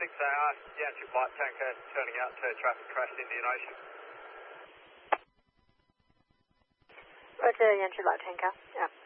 6AR, Yanchu flight tanker turning out to traffic crash Indian Ocean. Roger, Yanchu light tanker. Yeah.